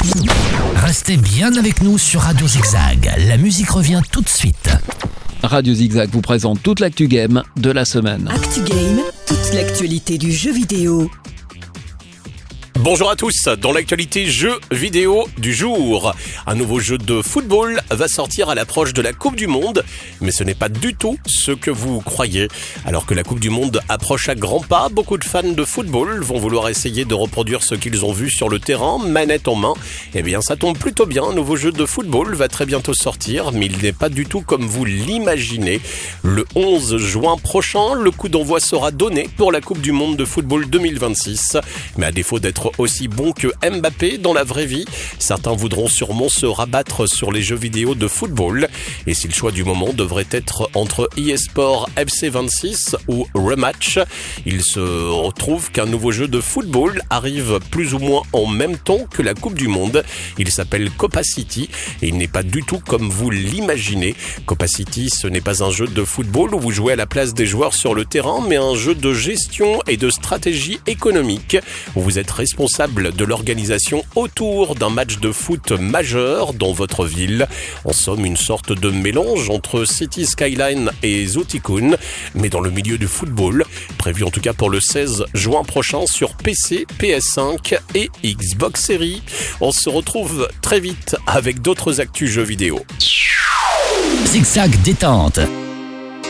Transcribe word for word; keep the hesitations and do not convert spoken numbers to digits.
Restez bien avec nous sur Radio Zigzag. La musique revient tout de suite. Radio Zigzag vous présente toute l'actu game de la semaine. Actu Game, toute l'actualité du jeu vidéo. Bonjour à tous, dans l'actualité jeux vidéo du jour. Un nouveau jeu de football va sortir à l'approche de la Coupe du Monde, mais ce n'est pas du tout ce que vous croyez. Alors que la Coupe du Monde approche à grands pas, beaucoup de fans de football vont vouloir essayer de reproduire ce qu'ils ont vu sur le terrain, manette en main. Eh bien ça tombe plutôt bien, un nouveau jeu de football va très bientôt sortir, mais il n'est pas du tout comme vous l'imaginez. Le onze juin prochain, le coup d'envoi sera donné pour la Coupe du Monde de football deux mille vingt-six. Mais à défaut d'être aussi bon que Mbappé dans la vraie vie, certains voudront sûrement se rabattre sur les jeux vidéo de football. Et si le choix du moment devrait être entre eSport F C vingt-six ou Rematch, il se retrouve qu'un nouveau jeu de football arrive plus ou moins en même temps que la Coupe du Monde. Il s'appelle Copa City et il n'est pas du tout comme vous l'imaginez. Copa City, ce n'est pas un jeu de football où vous jouez à la place des joueurs sur le terrain, mais un jeu de gestion et de stratégie économique où vous êtes responsable de l'organisation autour d'un match de foot majeur dans votre ville. En somme, une sorte de mélange entre City Skyline et Zoo Tycoon, mais dans le milieu du football, prévu en tout cas pour le seize juin prochain sur P C, P S cinq et Xbox Series. On se retrouve très vite avec d'autres actus jeux vidéo. Zigzag détente.